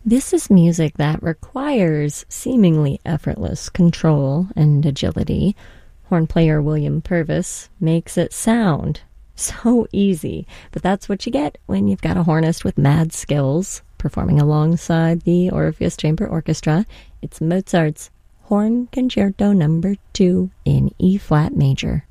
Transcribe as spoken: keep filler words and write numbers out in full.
This is music that requires seemingly effortless control and agility. Horn player William Purvis makes it sound so easy, but that's what you get when you've got a hornist with mad skills performing alongside the Orpheus Chamber Orchestra. It's Mozart's Horn Concerto Number two in E-flat major.